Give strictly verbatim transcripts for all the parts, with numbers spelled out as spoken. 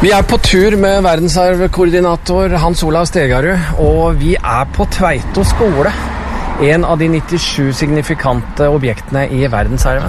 Vi er på tur med verdensarvkoordinator Hans Olav Stegarud, og vi er på Tveito skole, en av de nittisju signifikante objektene i verdensarven.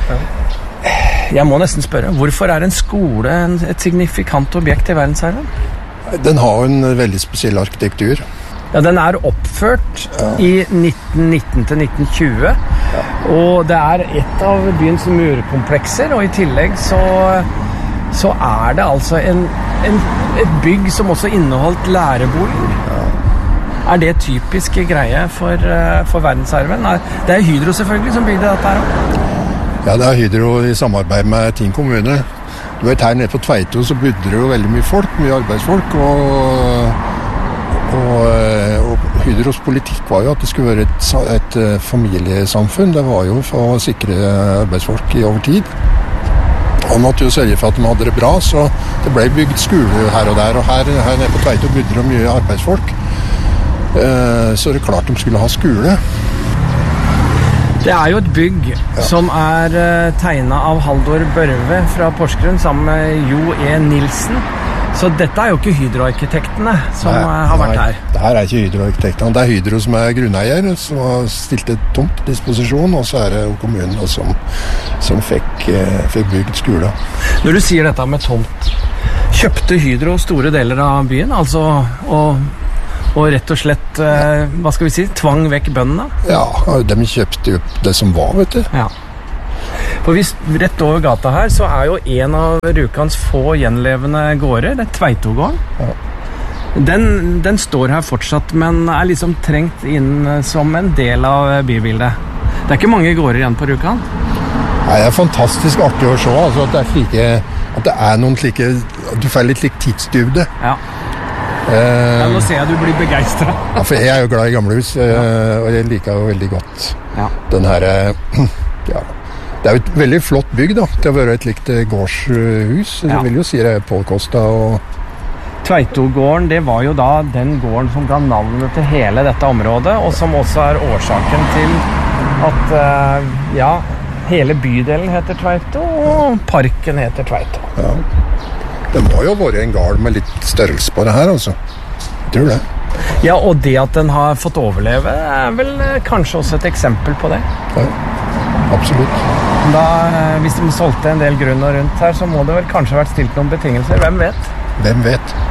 Jeg må nesten spørre, hvorfor er en skole et signifikant objekt i verdensarven? Den har en veldig spesiell arkitektur. Ja, den er oppført ja. i nitten nitten til nitten tjue, ja. Og det er et av byens murkomplekser, og i tillegg så... så er det altså en, en, et bygg som også inneholdt læreboliger. Ja. Er det typisk greie for, for verdensarven? Det er Hydro selvfølgelig som bygde dette her. Ja, det er Hydro i samarbeid med Tinn kommune. Du vet, her nede på Tveito så bodde det jo veldig mye folk, mye arbeidsfolk, og, og, og Hydros politikk var jo at det skulle være et, et familiesamfunn. Det var jo for å sikre arbeidsfolk i over tid. Og måtte jo sørge for at de hadde det bra, så det ble bygd skole her og der. Og her, her nede på Tveito bodde det mye arbeidsfolk, eh, så det er klart de skulle ha skole. Det er jo et bygg ja. som er uh, tegnet av Haldor Børve fra Porsgrunn sammen med Jo E. Nilsen. Så dette er jo ikke Hydro-arkitektene som nei, har vært her. Nei, det her er ikke Hydro-arkitektene. Det er Hydro som er grunneier, som har stilt et tomt disposisjon, og så er det kommunen som, som fikk, eh, fikk bygd skole. Når du sier dette med tomt, kjøpte Hydro store deler av byen, altså, og, og rett og slett, eh, hva skal vi si, tvang vekk bøndene? Ja, de kjøpte jo det som var, vet du. Ja. For hvis rett over gata her, så er jo en av Rjukans få gjenlevende gårder, det er Tveitogården. Ja. Den, den står her fortsatt, men er liksom trengt inn som en del av bybildet. Det er ikke mange gårder igjen på Rjukan. Nei, det er fantastisk artig å se, altså, at, det er slike, at det er noen slike, du får litt like tidsdybde. Ja. Eh, ja, nå ser jeg du blir begeistret. Ja, for jeg er jo glad i gamlehus, eh, og jeg liker jo veldig godt ja. den her, ja. Det er jo et veldig flott bygg da, til å være et likt gårdshus. Ja. Jeg vil jo si det er påkostet. Og... Tveitogården, det var jo da den gården som ga navnet til hele dette området, og som også er årsaken til at uh, ja, hele bydelen heter Tveito, og parken heter Tveito. Ja. Det må jo være en gard med litt størrelse på det her, altså. Jeg tror det. Ja, og det at den har fått overleve er vel kanskje også et eksempel på det. Ja. Absolutt. Da, hvis de solgte en del grunn og rundt her, så må det vel kanskje ha vært stilt noen betingelser. Hvem vet? Hvem vet?